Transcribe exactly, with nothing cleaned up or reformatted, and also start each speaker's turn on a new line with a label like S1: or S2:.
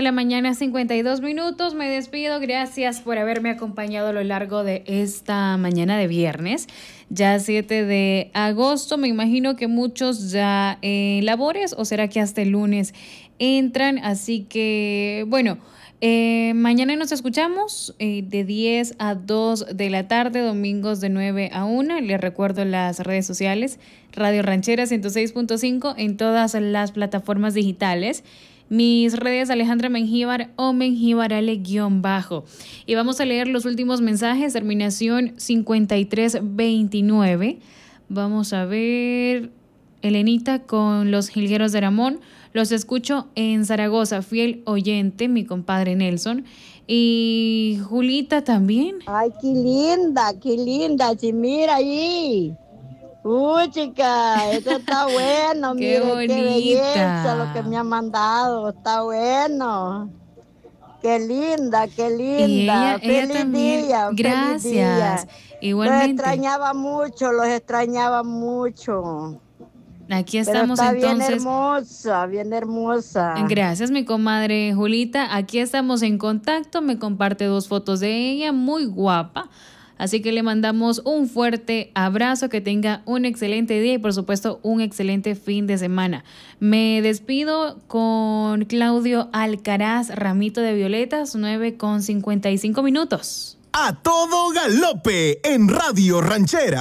S1: de la mañana, cincuenta y dos minutos. Me despido. Gracias por haberme acompañado a lo largo de esta mañana de viernes, ya siete de agosto. Me imagino que muchos ya en labores, o será que hasta el lunes entran. Así que, bueno, eh, mañana nos escuchamos eh, de diez a dos de la tarde, domingos de nueve a una. Les recuerdo las redes sociales: Radio Ranchera ciento seis punto cinco en todas las plataformas digitales. Mis redes: Alejandra Mengíbar o Mengíbarale guión bajo. Y vamos a leer los últimos mensajes, terminación cincuenta y tres veintinueve. Vamos a ver. Elenita con los jilgueros de Ramón. Los escucho en Zaragoza, fiel oyente, mi compadre Nelson. Y Julita también.
S2: Ay, qué linda, qué linda. Si mira ahí. Uy, chica, eso está bueno.
S1: Qué
S2: mire,
S1: bonita.
S2: Qué belleza lo que me ha mandado. Está bueno. Qué linda, qué linda.
S1: Y ella,
S2: feliz
S1: ella también.
S2: día,
S1: Gracias.
S2: feliz día.
S1: Igualmente.
S2: Los extrañaba mucho, los extrañaba mucho.
S1: Aquí estamos.
S2: Pero está
S1: entonces.
S2: bien hermosa, bien hermosa.
S1: Gracias, mi comadre Julita. Aquí estamos en contacto. Me comparte dos fotos de ella, muy guapa. Así que le mandamos un fuerte abrazo, que tenga un excelente día y por supuesto un excelente fin de semana. Me despido con Claudio Alcaraz, Ramito de Violetas, nueve con cincuenta y cinco minutos.
S3: A todo galope en Radio Ranchera.